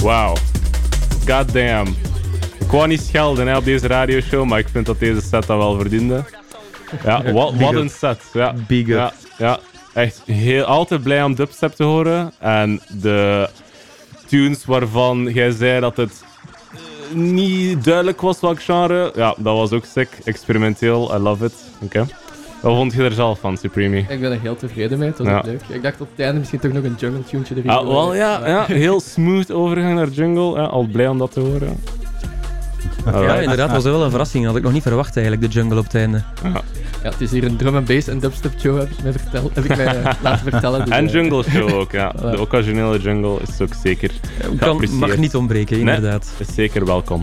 Wauw. God damn. Ik wou niet schelden op deze radioshow, maar ik vind dat deze set dat wel verdiende. Ja, wat een set. Ja. Big up. Ja, echt altijd blij om dubstep te horen. En de tunes waarvan jij zei dat het niet duidelijk was welk genre, ja, dat was ook sick. Experimenteel, I love it. Oké. Wat vond je er zelf van, Supreme? Ik ben er heel tevreden mee, het was ook leuk. Ik dacht op het einde misschien toch nog een jungle tuentje erin. Wel ja, heel smooth overgang naar jungle. Ja, al blij om dat te horen. Ja, inderdaad, was wel een verrassing. Dat had ik nog niet verwacht eigenlijk, de jungle op het einde. Ja, het is hier een drum and bass en dubstep show, heb ik mij laten vertellen. Dus, en jungle show ook, ja. De occasionele jungle is ook zeker mag niet ontbreken, inderdaad. Nee, is zeker welkom.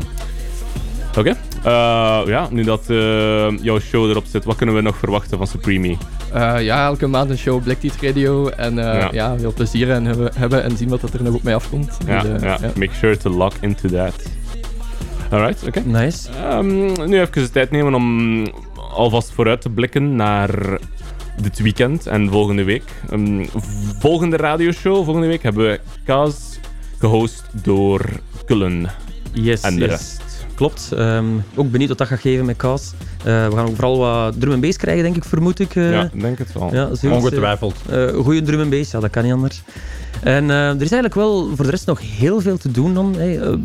Oké. Ja, nu dat jouw show erop zit, wat kunnen we nog verwachten van Supreme? Ja, elke maand een show op Black Teeth Radio. En ja, veel plezier hebben en zien wat er nog op mij afkomt. Ja, dus, ja. Make sure to lock into that. Alright, oké. Nice. Nu even de tijd nemen om alvast vooruit te blikken naar dit weekend en volgende week. Volgende radioshow, volgende week hebben we Kaas gehost door Cullen. Yes, en de rest. Klopt. Ook benieuwd wat dat gaat geven met Kaas. We gaan ook vooral wat drum and bass krijgen, denk ik, vermoed ik. Ja, denk het wel. Ja, ongetwijfeld. Goeie drum and bass, ja, dat kan niet anders. En er is eigenlijk wel voor de rest nog heel veel te doen dan.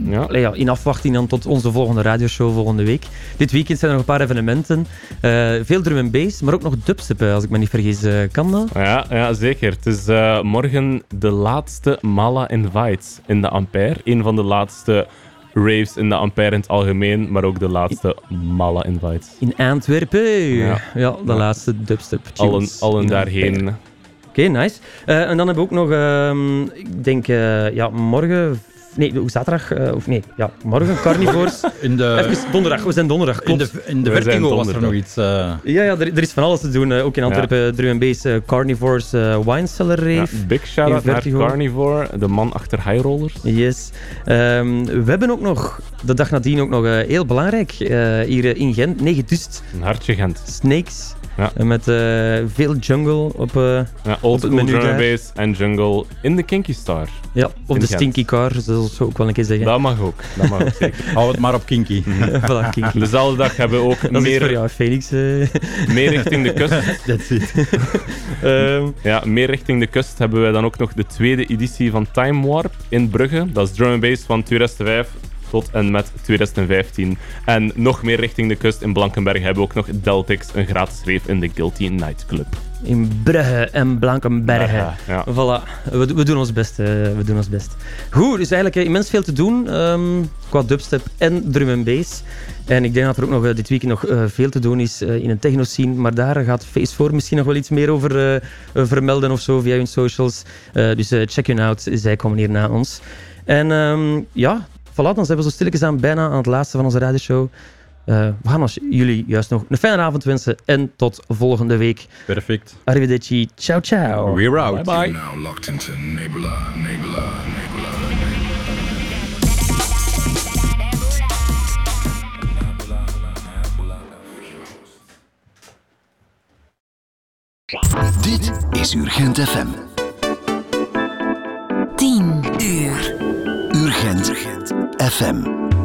In afwachting dan tot onze volgende radioshow volgende week. Dit weekend zijn er nog een paar evenementen. Veel drum and bass, maar ook nog dubstep, als ik me niet vergis. Kan dat? Ja, zeker. Het is morgen de laatste Mala Invites in de Ampère. Een van de laatste raves in de Ampère in het algemeen, maar ook de laatste Mala Invites. In Antwerpen. Ja, de laatste dubstep. Allen daarheen. Oké, nice. En dan hebben we ook nog, ik denk, morgen... Nee, zaterdag, morgen, Carnivores. Even donderdag, we zijn donderdag, klopt. In de Vertigo was er nog iets... Ja, er is van alles te doen. Ook in Antwerpen, drum and bass, Carnivores, Wine Cellar Rave. Ja, big shout-out naar Carnivore, de man achter High Rollers. Yes. We hebben ook nog, de dag nadien ook nog heel belangrijk, hier in Gent, 9 Dust. Een hartje Gent. Snakes. Ja. Met veel jungle op old het menu drum and daar. bass en jungle in de Kinky Star. Ja, of in de Gent. Stinky Car, dat zou ik wel een keer zeggen. Dat mag ook zeker. Hou het maar op Kinky. Voilà, Kinky. Dezelfde dag hebben we ook Dat is voor jou, Felix. meer richting de kust. That's it. Meer richting de kust hebben we dan ook nog de tweede editie van Time Warp in Brugge. Dat is drum and bass van 2005 tot en met 2015. En nog meer richting de kust in Blankenberg hebben we ook nog Deltix, een gratis rave in de Guilty Nightclub. In Brugge en Blankenberge. Ja. Voilà, we doen ons best. Goed, dus eigenlijk immens veel te doen qua dubstep en drum and bass. En ik denk dat er ook nog dit weekend nog veel te doen is in een techno-scene. Maar daar gaat Phase 4 misschien nog wel iets meer over vermelden of zo via hun socials. Dus check hun out, zij komen hier na ons. En voilà, dan zijn we zo stilletjes aan bijna aan het laatste van onze radioshow. We gaan jullie juist nog een fijne avond wensen en tot volgende week. Perfect. Arrivederci, ciao ciao. We're out. Bye bye. Now locked into Nebula. Dit is Urgent FM. 10 uur. Urgent FM.